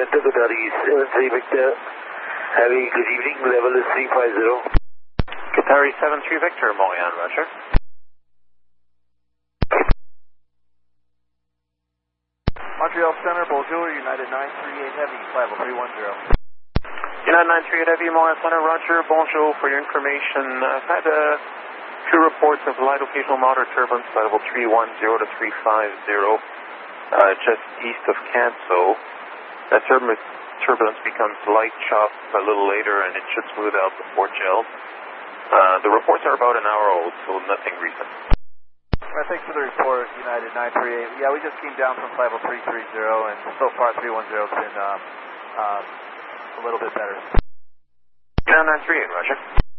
Center, Qatari 73 Victor. Heavy, good evening, level is 350. Qatari 73 Victor, Moyan, roger. Montreal Center, bonjour, United 938 Heavy, flight level 310. United 938 Heavy, Moyan Center, roger, bonjour. For your information, I've had two reports of light occasional moderate turbulence, flight level 310 to 350, just east of Canso. That turbulence becomes light chop a little later and it should smooth out before gels. The reports are about an hour old, so nothing recent. Thanks for the report, United 938. Yeah, we just came down from flight level 330, and so far 310 has been a little bit better. United 938, roger.